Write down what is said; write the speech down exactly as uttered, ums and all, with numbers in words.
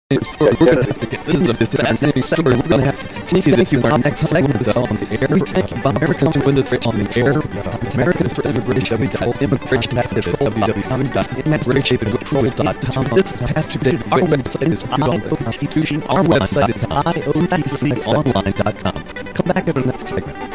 This is a fascinating story. We're going to have to continue this in our next segment. It's on the air. We thank you, Americans with us on the air. Americans for Immigration, immigration activist, w w w dot immigration control dot com. This is Pastor David. Our website is I O T C. Our website is I O T C online dot com. Come back after the next segment.